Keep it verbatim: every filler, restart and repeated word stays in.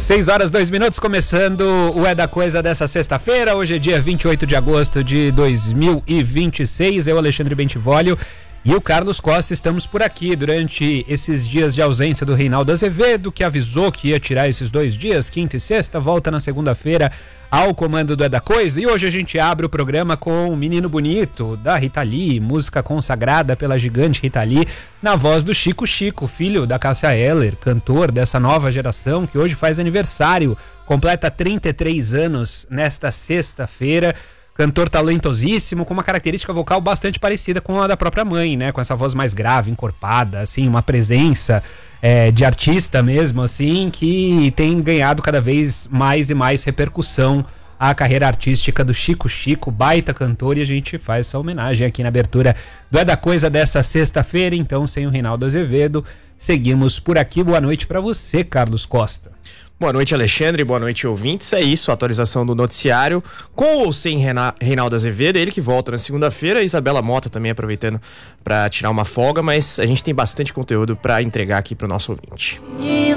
seis horas, dois minutos, começando o É da Coisa dessa sexta-feira. Hoje é dia vinte e oito de agosto de dois mil e vinte e seis. Eu, Alexandre Bentivolio, e o Carlos Costa estamos por aqui durante esses dias de ausência do Reinaldo Azevedo, que avisou que ia tirar esses dois dias, quinta e sexta, volta na segunda-feira ao comando do É da Coisa. E hoje a gente abre o programa com o Menino Bonito, da Rita Lee, música consagrada pela gigante Rita Lee, na voz do Chico Chico, filho da Cássia Eller, cantor dessa nova geração que hoje faz aniversário, completa trinta e três anos nesta sexta-feira. Cantor talentosíssimo, com uma característica vocal bastante parecida com a da própria mãe, né? Com essa voz mais grave, encorpada, assim, uma presença é, de artista mesmo, assim, que tem ganhado cada vez mais e mais repercussão à carreira artística do Chico Chico, baita cantor, e a gente faz essa homenagem aqui na abertura do É da Coisa dessa sexta-feira. Então, sem o Reinaldo Azevedo, seguimos por aqui. Boa noite pra você, Carlos Costa. Boa noite, Alexandre, boa noite, ouvintes. É isso, a atualização do noticiário com ou sem Reina- Reinaldo Azevedo, ele que volta na segunda-feira, Isabela Mota também aproveitando para tirar uma folga, mas a gente tem bastante conteúdo para entregar aqui pro nosso ouvinte.